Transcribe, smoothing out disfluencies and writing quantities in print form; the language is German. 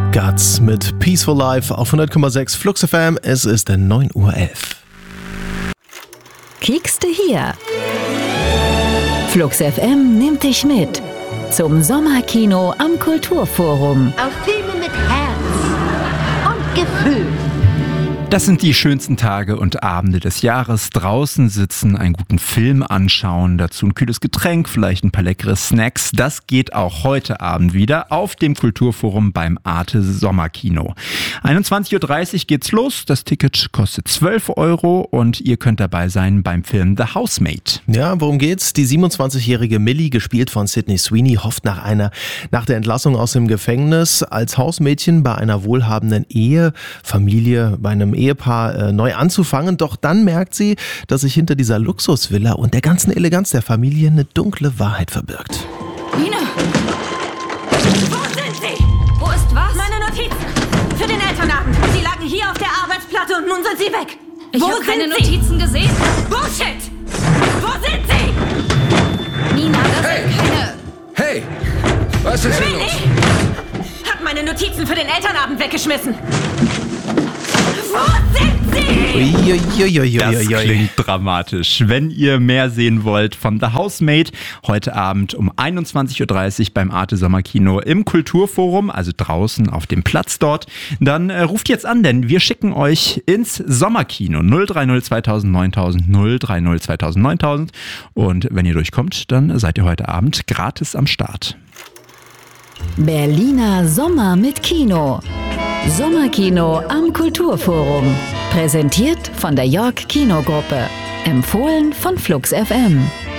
Guts mit Peaceful Life auf 100,6 Flux FM. Es ist 9:11 Uhr. Kiekste hier. Flux FM nimmt dich mit zum Sommerkino am Kulturforum. Auf Filme mit Herz und Gefühl. Das sind die schönsten Tage und Abende des Jahres. Draußen sitzen, einen guten Film anschauen, dazu ein kühles Getränk, vielleicht ein paar leckere Snacks. Das geht auch heute Abend wieder auf dem Kulturforum beim Arte Sommerkino. 21:30 Uhr geht's los. Das Ticket kostet 12 € und ihr könnt dabei sein beim Film The Housemaid. Ja, worum geht's? Die 27-jährige Millie, gespielt von Sydney Sweeney, hofft nach der Entlassung aus dem Gefängnis als Hausmädchen bei einer wohlhabenden Familie, bei einem Ehepaar neu anzufangen. Doch dann merkt sie, dass sich hinter dieser Luxusvilla und der ganzen Eleganz der Familie eine dunkle Wahrheit verbirgt. Nina! Wo sind Sie? Wo ist was? Meine Notizen. Für den Elternabend. Sie lagen hier auf der Arbeitsplatte und nun sind Sie weg. Ich habe keine Notizen gesehen. Bullshit! Wo sind Sie? Nina, das sind keine... Hey! Was ist denn los? Hat meine Notizen für den Elternabend weggeschmissen. Wo sind Sie? Das klingt dramatisch. Wenn ihr mehr sehen wollt von The Housemaid, heute Abend um 21:30 Uhr beim Arte Sommerkino im Kulturforum, also draußen auf dem Platz dort, dann ruft jetzt an, denn wir schicken euch ins Sommerkino 030 2000 9000 030 2000 9000 und wenn ihr durchkommt, dann seid ihr heute Abend gratis am Start. Berliner Sommer mit Kino. Sommerkino am Kulturforum. Präsentiert von der York Kinogruppe. Empfohlen von Flux FM.